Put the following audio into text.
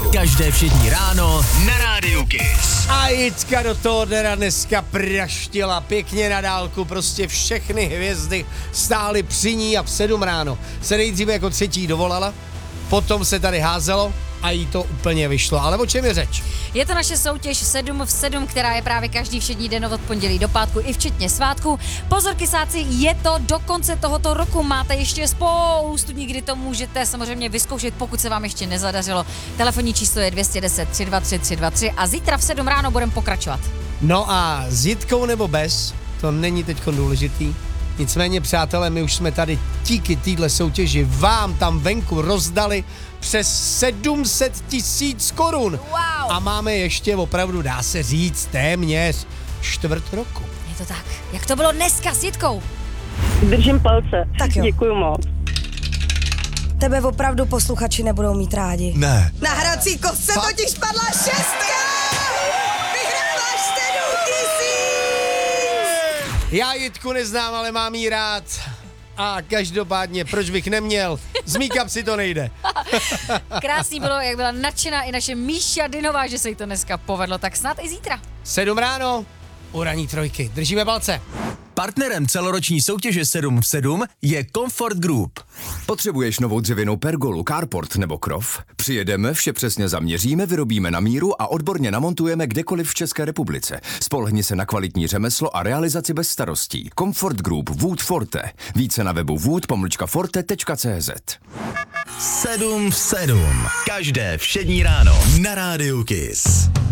Každé všední ráno na Rádiu Kiss. A Jitka do toho teda dneska praštila pěkně na dálku, prostě všechny hvězdy stály při ní a v 7 ráno se nejdříve jako třetí dovolala, potom se tady házelo a jí to úplně vyšlo. Ale o čem je řeč? Je to naše soutěž 7 v 7, která je právě každý všední den od pondělí do pátku i včetně svátku. Pozor, kysáci, je to do konce tohoto roku. Máte ještě spoustu dní, kdy to můžete samozřejmě vyzkoušet, pokud se vám ještě nezadařilo. Telefonní číslo je 210 323 323 a zítra v 7 ráno budeme pokračovat. No a s Jitkou nebo bez, to není teďko důležitý. Nicméně, přátelé, my už jsme tady díky téhle soutěži vám tam venku rozdali přes 700 000 korun. Wow. A máme ještě opravdu, dá se říct, téměř čtvrt roku. Je to tak. Jak to bylo dneska s Jitkou? Držím palce. Tak jo. Děkuju moc. Tebe opravdu posluchači nebudou mít rádi. Ne. Na hrací kostce totiž padla 6. Vyhráváš 7 000. Já Jitku neznám, ale mám jí rád. A každopádně, proč bych neměl? Z mý kapsy to nejde. Krásný bylo, jak byla nadšená i naše Míša Dynová, že se jí to dneska povedlo, tak snad i zítra. 7 ráno, u ranní trojky. Držíme palce. Partnerem celoroční soutěže 7 v 7 je Comfort Group. Potřebuješ novou dřevěnou pergolu, carport nebo krov? Přijedeme, vše přesně zaměříme, vyrobíme na míru a odborně namontujeme kdekoliv v České republice. Spolehni se na kvalitní řemeslo a realizaci bez starostí. Comfort Group Wood Forte. Více na webu wood-forte.cz. 7 v 7. Každé všední ráno na Rádiu Kiss.